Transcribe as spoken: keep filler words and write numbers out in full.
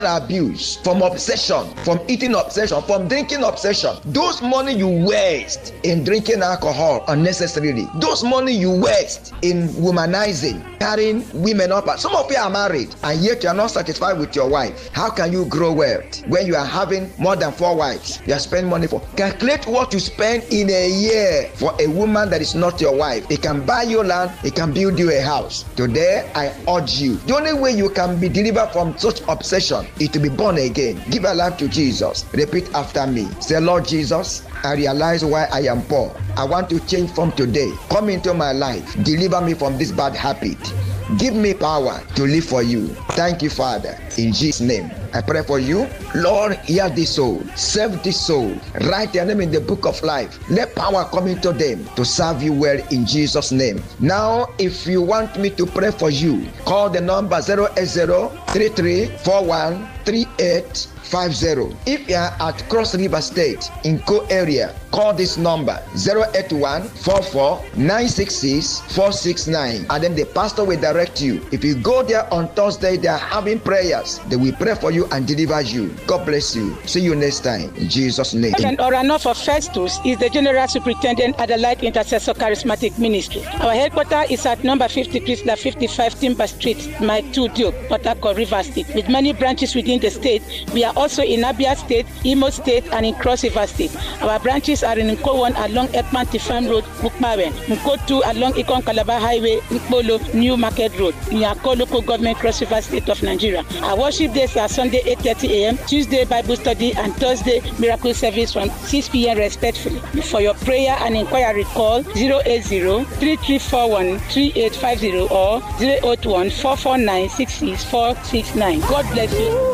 abuse, from obsession, from eating obsession, from drinking obsession. Those money you waste in drinking alcohol unnecessarily. Those money you waste in womanizing, carrying women up. Some of you are married and yet you are not satisfied with your wife. How can you grow wealth when you are having more than four wives? You are spending money for. Calculate what you spend in a year for a woman that is not your wife. It can buy you land, it can build you a house. Today I urge you, the only way you can be delivered from such obsession is to be born again. Give your life to Jesus. Repeat after me. Say, Lord Jesus, I realize why I am poor. I want to change from today. Come into my life. Deliver me from this bad habit. Give me power to live for you. Thank you, Father. In Jesus' name, I pray for you. Lord, hear this soul. Save this soul. Write their name in the book of life. Let power come into them to serve you well in Jesus' name. Now, if you want me to pray for you, call the number zero eight zero, three three four one, three eight five zero. If you are at Cross River State in Co area, call this number zero eight one, four four, nine six six, four six nine, and then the pastor will direct you. If you go there on Thursday, they are having prayers. They will pray for you and deliver you. God bless you. See you next time in Jesus' name. Reverend Oranofo Festus is the General Superintendent at the Light Intercessor Charismatic Ministry. Our headquarters is at number fifty, Chrysler fifty-five Timber Street, Mile two, Diop, Port Harcourt, Rivers State. With many branches within the state, we are also in Abia State, Imo State, and in Cross River State. Our branches are in Nko one along Ekman Tifan Road, Mukmawen, Nko two along Ikon Calabar Highway, Nkpolo, New Market Road, Nyako Local Government, Cross River State of Nigeria. Our worship days are Sunday eight thirty a m, Tuesday Bible study, and Thursday miracle service from six p m respectfully. For your prayer and inquiry, call zero eight zero, three three four one, three eight five zero or zero eight one, four four nine, six six four six nine. God bless you.